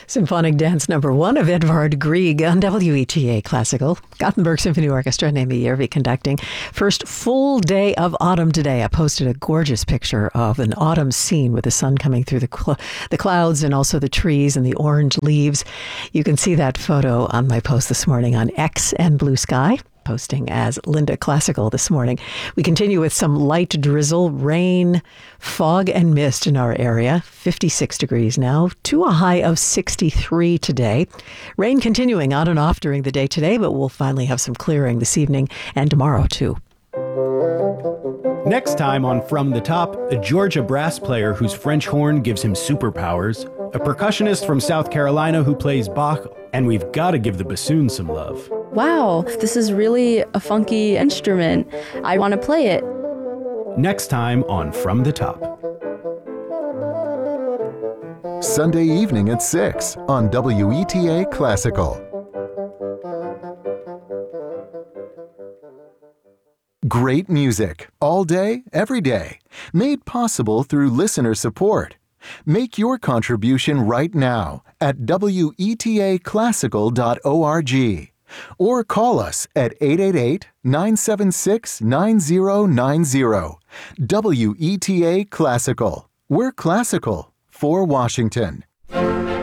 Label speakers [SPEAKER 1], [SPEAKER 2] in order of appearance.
[SPEAKER 1] Symphonic Dance #1 of Edvard Grieg on WETA Classical. Gothenburg Symphony Orchestra, Naomi Järvi conducting. First full day of autumn today. I posted a gorgeous picture of an autumn scene with the sun coming through the clouds and also the trees and the orange leaves. You can see that photo on my post this morning on X and Blue Sky. Posting as Linda Classical this morning. We continue with some light drizzle, rain, fog, and mist in our area. 56 degrees now, to a high of 63 today. Rain continuing on and off during the day today, but we'll finally have some clearing this evening and tomorrow too.
[SPEAKER 2] Next time on From the Top, a Georgia brass player whose French horn gives him superpowers, a percussionist from South Carolina who plays Bach, and we've got to give the bassoon some love.
[SPEAKER 3] Wow, this is really a funky instrument. I want to play it.
[SPEAKER 2] Next time on From the Top.
[SPEAKER 4] Sunday evening at 6 on WETA Classical. Great music, all day, every day. Made possible through listener support. Make your contribution right now at WETAClassical.org or call us at 888-976-9090. WETA Classical. We're classical for Washington.